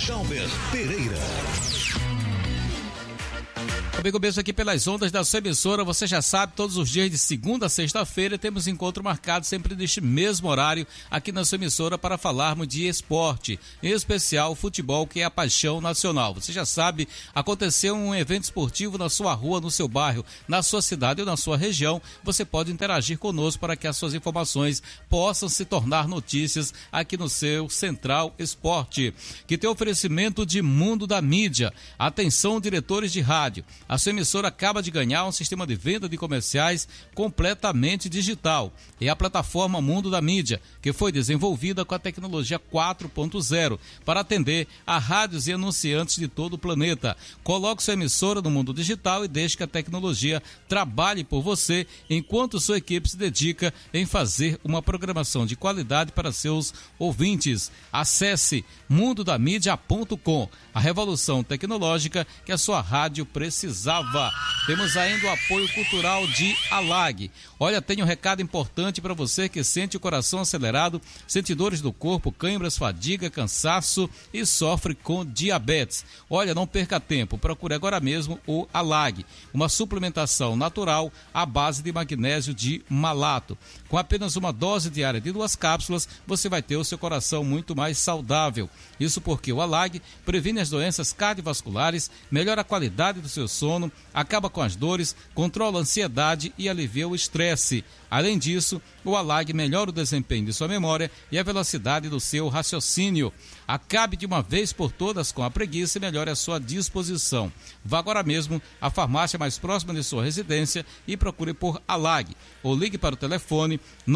Jalber Pereira. Amigo mesmo aqui pelas ondas da sua emissora, você já sabe, todos os dias de segunda a sexta-feira temos encontro marcado sempre neste mesmo horário aqui na sua emissora para falarmos de esporte, em especial futebol, que é a paixão nacional. Você já sabe, aconteceu um evento esportivo na sua rua, no seu bairro, na sua cidade ou na sua região, você pode interagir conosco para que as suas informações possam se tornar notícias aqui no seu Central Esporte, que tem oferecimento de Mundo da Mídia. Atenção, diretores de rádio. A sua emissora acaba de ganhar um sistema de venda de comerciais completamente digital. É a plataforma Mundo da Mídia, que foi desenvolvida com a tecnologia 4.0 para atender a rádios e anunciantes de todo o planeta. Coloque sua emissora no mundo digital e deixe que a tecnologia trabalhe por você, enquanto sua equipe se dedica em fazer uma programação de qualidade para seus ouvintes. Acesse mundodamídia.com, a revolução tecnológica que a sua rádio precisava. Temos ainda o apoio cultural de ALAG. Olha, tem um recado importante para você que sente o coração acelerado, sente dores do corpo, câimbras, fadiga, cansaço e sofre com diabetes. Olha, não perca tempo, procure agora mesmo o ALAG, uma suplementação natural à base de magnésio de malato. Com apenas uma dose diária de 2 cápsulas, você vai ter o seu coração muito mais saudável. Isso porque o ALAG previne as doenças cardiovasculares, melhora a qualidade do seu sono, acaba com as dores, controla a ansiedade e alivia o estresse. Além disso, o ALAG melhora o desempenho de sua memória e a velocidade do seu raciocínio. Acabe de uma vez por todas com a preguiça e melhore a sua disposição. Vá agora mesmo à farmácia mais próxima de sua residência e procure por ALAG. Ou ligue para o telefone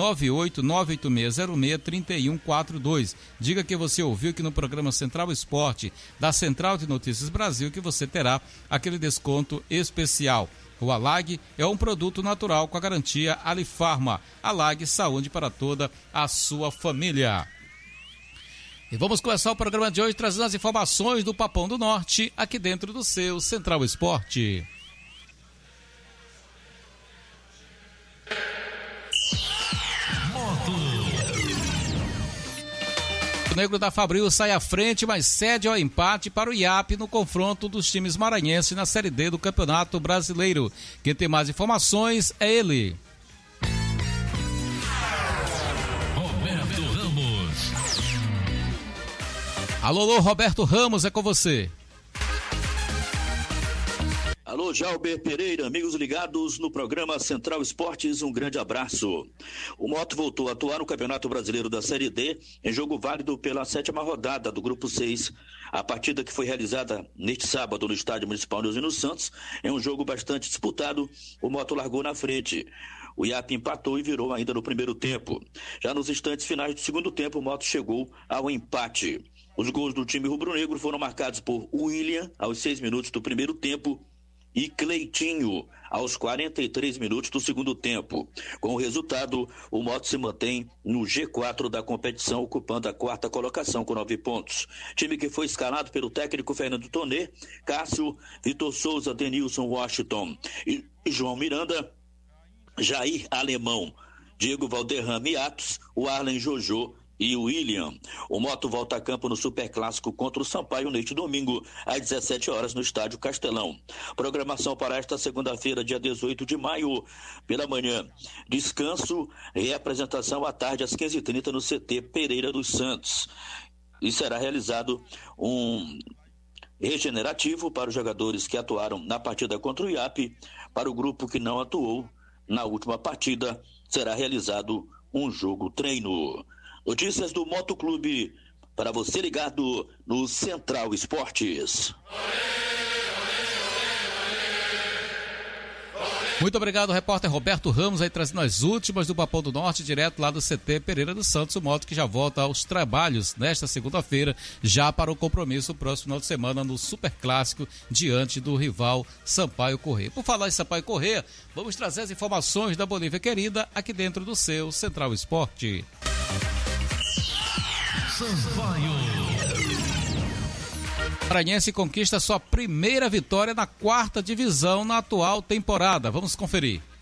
98986063142. Diga que você ouviu aqui no programa Central Esporte, da Central de Notícias Brasil, que você terá aquele desconto especial. O ALAG é um produto natural com a garantia Alifarma. ALAG, saúde para toda a sua família. E vamos começar o programa de hoje trazendo as informações do Papão do Norte, aqui dentro do seu Central Esporte. O Negro da Fabril sai à frente, mas cede ao empate para o IAP no confronto dos times maranhenses na Série D do Campeonato Brasileiro. Quem tem mais informações é ele. Roberto Ramos. Alô, Roberto Ramos, é com você. Alô, Jalber Pereira, amigos ligados no programa Central Esportes, um grande abraço. O Moto voltou a atuar no Campeonato Brasileiro da Série D, em jogo válido pela 7ª rodada do Grupo 6. A partida que foi realizada neste sábado no Estádio Municipal Nilzino Santos, é um jogo bastante disputado, o Moto largou na frente. O IAP empatou e virou ainda no primeiro tempo. Já nos instantes finais do segundo tempo, o Moto chegou ao empate. Os gols do time rubro-negro foram marcados por William, aos 6 minutos do primeiro tempo, e Cleitinho, aos 43 minutos do segundo tempo. Com o resultado, o Moto se mantém no G4 da competição, ocupando a 4ª colocação com 9 pontos. Time que foi escalado pelo técnico Fernando Tonê, Cássio, Vitor Souza, Denilson, Washington e João Miranda, Jair Alemão, Diego Valderrama e Atos, o Arlen Jojo e o William. O Moto volta a campo no Superclássico contra o Sampaio neste domingo, às 17 horas no Estádio Castelão. Programação para esta segunda-feira, dia 18 de maio, pela manhã. Descanso e apresentação à tarde, às 15h30, no CT Pereira dos Santos. E será realizado um regenerativo para os jogadores que atuaram na partida contra o IAP. Para o grupo que não atuou na última partida, será realizado um jogo-treino. Notícias do Motoclube para você ligado no Central Esportes. Muito obrigado, repórter Roberto Ramos, aí trazendo as últimas do Papão do Norte, direto lá do CT Pereira dos Santos. O Moto que já volta aos trabalhos nesta segunda-feira, já para o compromisso próximo final de semana no Superclássico, diante do rival Sampaio Corrêa. Por falar em Sampaio Corrêa, vamos trazer as informações da Bolívia querida aqui dentro do seu Central Esporte. Sampaio. Maranhense conquista sua primeira vitória na 4ª divisão na atual temporada. Vamos conferir.